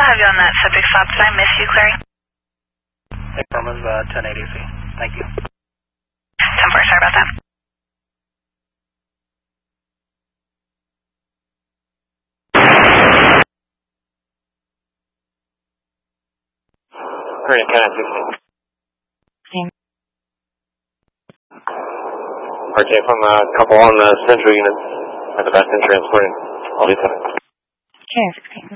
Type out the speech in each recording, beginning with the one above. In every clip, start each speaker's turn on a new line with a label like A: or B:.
A: have you on that subject stop. Did I miss you, Clary?
B: Hey, Firma's 1080C. Thank you.
A: 10-4, sorry about that.
C: Hurry, kind of 16.
D: Same.
C: RJ from a couple on the central unit at the back end transporting. I'll be coming.
D: Okay, 16.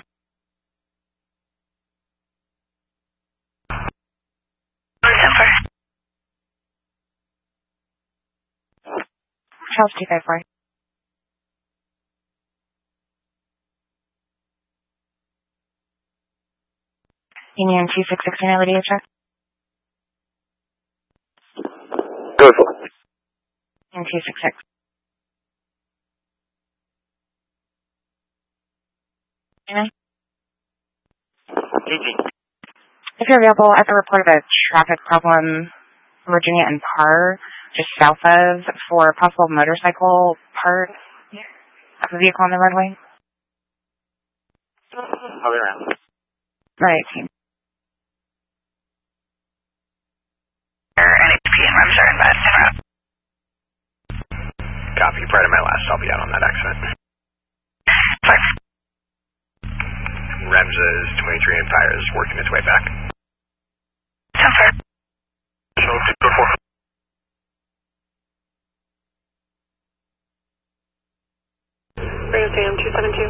D: Charles 254. Union 266 unit check.
C: Go for it.
D: Union 266.
C: GG.
D: If you're available, I have a report of a traffic problem in Virginia and Parr, just south of, for a possible motorcycle part of a vehicle on the roadway.
C: I'll be around.
D: Right, team.
A: NHP and REMS are in bed.
C: Copy. Prior to my last, I'll be out on that accident.
A: Fine.
C: REMS is 23 and Fire is working its way back.
A: 10-4.
C: So, go for it.
E: Rio Sam 272.